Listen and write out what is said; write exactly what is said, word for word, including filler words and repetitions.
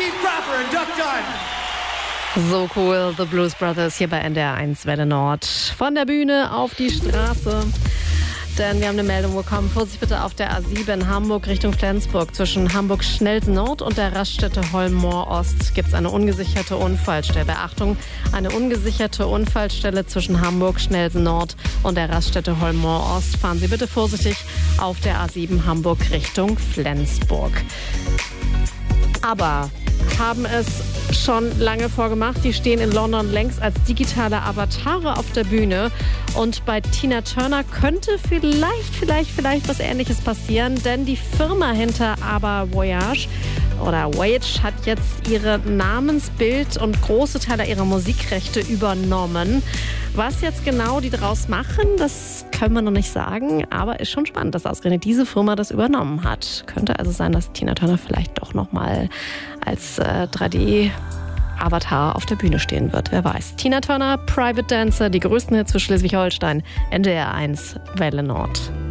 Steve Cropper and Duck Dunn. So cool, The Blues Brothers hier bei N D R eins Welle Nord. Von der Bühne auf die Straße. Denn wir haben eine Meldung bekommen. Vorsicht bitte auf der A sieben Hamburg Richtung Flensburg. Zwischen Hamburg-Schnelsen Nord und der Raststätte Holmoor Ost gibt es eine ungesicherte Unfallstelle. Achtung, eine ungesicherte Unfallstelle zwischen Hamburg-Schnelsen Nord und der Raststätte Holmoor Ost. Fahren Sie bitte vorsichtig auf der A sieben Hamburg Richtung Flensburg. Aber haben es schon lange vorgemacht. Die stehen in London längst als digitale Avatare auf der Bühne. Und bei Tina Turner könnte vielleicht, vielleicht, vielleicht was Ähnliches passieren. Denn die Firma hinter Aber Voyage oder Voyage hat jetzt ihre Namensbild und große Teile ihrer Musikrechte übernommen. Was jetzt genau die daraus machen, das können wir noch nicht sagen. Aber ist schon spannend, dass ausgerechnet diese Firma das übernommen hat. Könnte also sein, dass Tina Turner vielleicht doch noch mal als äh, drei D-Avatar auf der Bühne stehen wird. Wer weiß. Tina Turner, Private Dancer, die größten Hits für Schleswig-Holstein. N D R eins Welle Nord.